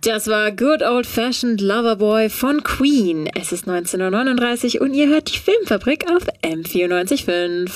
Das war Good Old Fashioned Loverboy von Queen. Es ist 19:39 Uhr und ihr hört die Filmfabrik auf M94.5.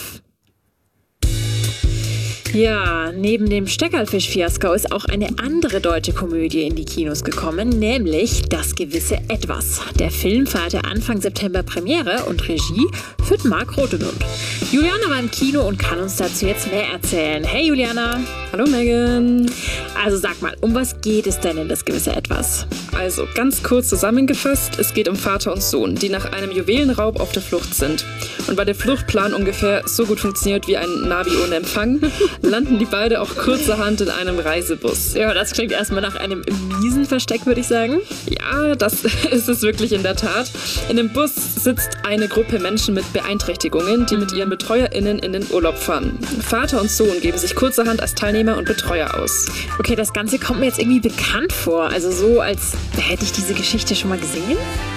Ja, neben dem Steckerlfisch-Fiasko ist auch eine andere deutsche Komödie in die Kinos gekommen, nämlich Das gewisse Etwas. Der Film feierte Anfang September Premiere und Regie führt Marc Rothemund. Juliana war im Kino und kann uns dazu jetzt mehr erzählen. Hey Juliana! Hallo Megan! Also sag mal, um was geht es denn in Das gewisse Etwas? Also ganz kurz zusammengefasst, es geht um Vater und Sohn, die nach einem Juwelenraub auf der Flucht sind. Und weil der Fluchtplan ungefähr so gut funktioniert wie ein Navi ohne Empfang, landen die beide auch kurzerhand in einem Reisebus. Ja, das klingt erstmal nach einem miesen Versteck, würde ich sagen. Ja, das ist es wirklich in der Tat. In dem Bus sitzt eine Gruppe Menschen mit Beeinträchtigungen, die mit ihren BetreuerInnen in den Urlaub fahren. Vater und Sohn geben sich kurzerhand als Teilnehmer und Betreuer aus. Okay, das Ganze kommt mir jetzt irgendwie bekannt vor. Also so, als hätte ich diese Geschichte schon mal gesehen.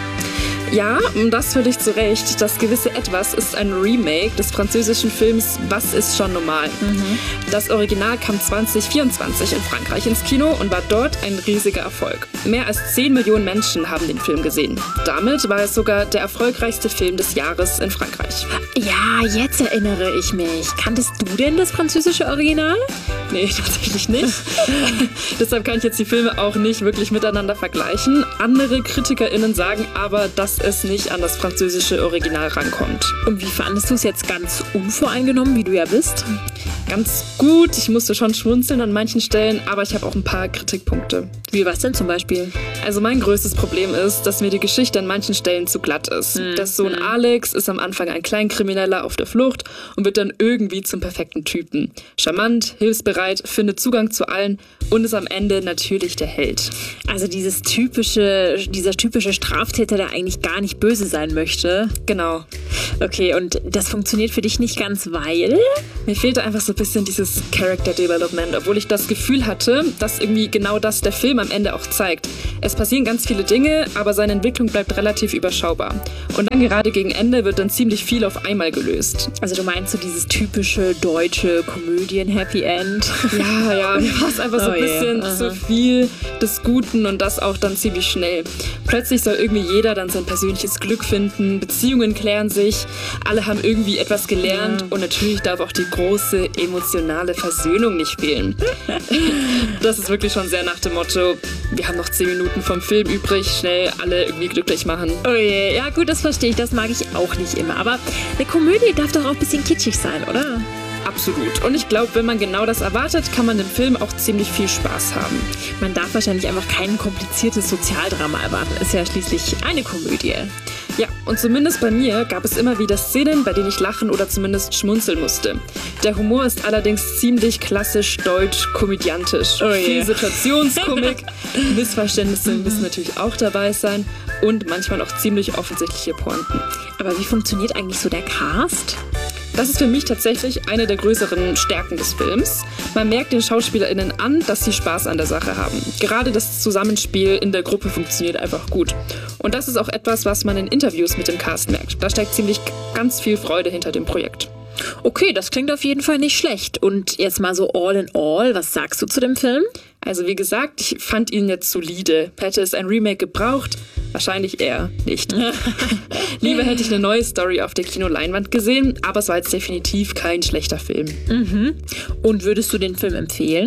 Ja, das völlig zu Recht. Das gewisse Etwas ist ein Remake des französischen Films Was ist schon normal? Das Original kam 2024 in Frankreich ins Kino und war dort ein riesiger Erfolg. Mehr als 10 Millionen Menschen haben den Film gesehen. Damit war es sogar der erfolgreichste Film des Jahres in Frankreich. Ja, jetzt erinnere ich mich. Kanntest du denn das französische Original? Nee, tatsächlich nicht. Deshalb kann ich jetzt die Filme auch nicht wirklich miteinander vergleichen. Andere KritikerInnen sagen aber, dass es nicht an das französische Original rankommt. Und wie fandest du es jetzt ganz unvoreingenommen, wie du ja bist? Ganz gut, ich musste schon schmunzeln an manchen Stellen, aber ich habe auch ein paar Kritikpunkte. Wie was denn zum Beispiel? Also mein größtes Problem ist, dass mir die Geschichte an manchen Stellen zu glatt ist. Der Sohn Alex ist am Anfang ein Kleinkrimineller auf der Flucht und wird dann irgendwie zum perfekten Typen. Charmant, hilfsbereit, findet Zugang zu allen und ist am Ende natürlich der Held. Also dieser typische Straftäter, der eigentlich gar nicht böse sein möchte. Genau. Okay, und das funktioniert für dich nicht ganz, weil? Mir fehlte einfach so ein bisschen dieses Character Development, obwohl ich das Gefühl hatte, dass irgendwie genau das der Film am Ende auch zeigt. Es passieren ganz viele Dinge, aber seine Entwicklung bleibt relativ überschaubar. Und dann gerade gegen Ende wird dann ziemlich viel auf einmal gelöst. Also du meinst so dieses typische deutsche Komödien-Happy End? Ja, mir war es einfach so ein bisschen zu viel des Guten und das auch dann ziemlich schnell. Plötzlich soll irgendwie jeder dann sein persönliches Glück finden, Beziehungen klären sich, alle haben irgendwie etwas gelernt und natürlich darf auch die große emotionale Versöhnung nicht fehlen. Das ist wirklich schon sehr nach dem Motto, wir haben noch 10 Minuten vom Film übrig, schnell alle irgendwie glücklich machen. Oh je, ja gut, das verstehe ich, das mag ich auch nicht immer. Aber eine Komödie darf doch auch ein bisschen kitschig sein, oder? Absolut. Und ich glaube, wenn man genau das erwartet, kann man im Film auch ziemlich viel Spaß haben. Man darf wahrscheinlich einfach kein kompliziertes Sozialdrama erwarten. Ist ja schließlich eine Komödie. Ja, und zumindest bei mir gab es immer wieder Szenen, bei denen ich lachen oder zumindest schmunzeln musste. Der Humor ist allerdings ziemlich klassisch deutsch-komödiantisch. Viel Situationskomik, Missverständnisse müssen natürlich auch dabei sein und manchmal auch ziemlich offensichtliche Pointen. Aber wie funktioniert eigentlich so der Cast? Das ist für mich tatsächlich eine der größeren Stärken des Films. Man merkt den SchauspielerInnen an, dass sie Spaß an der Sache haben. Gerade das Zusammenspiel in der Gruppe funktioniert einfach gut. Und das ist auch etwas, was man in Interviews mit dem Cast merkt. Da steckt ziemlich ganz viel Freude hinter dem Projekt. Okay, das klingt auf jeden Fall nicht schlecht. Und jetzt mal so all in all, was sagst du zu dem Film? Also wie gesagt, ich fand ihn jetzt solide. Hätte es ein Remake gebraucht? Wahrscheinlich eher nicht. Lieber hätte ich eine neue Story auf der Kinoleinwand gesehen, aber es war jetzt definitiv kein schlechter Film. Und würdest du den Film empfehlen?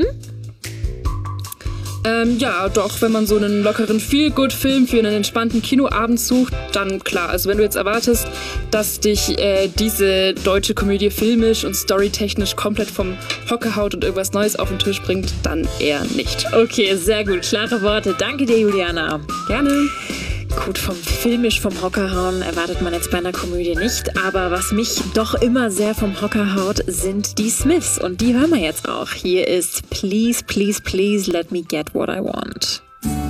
Ja, doch, wenn man so einen lockeren Feel-Good-Film für einen entspannten Kinoabend sucht, dann klar. Also wenn du jetzt erwartest, dass dich diese deutsche Komödie filmisch und storytechnisch komplett vom Hocker haut und irgendwas Neues auf den Tisch bringt, dann eher nicht. Okay, sehr gut. Klare Worte. Danke dir, Juliana. Gerne. Gut, filmisch vom Hocker hauen erwartet man jetzt bei einer Komödie nicht, aber was mich doch immer sehr vom Hocker haut, sind die Smiths und die hören wir jetzt auch. Hier ist Please, Please, Please Let Me Get What I Want.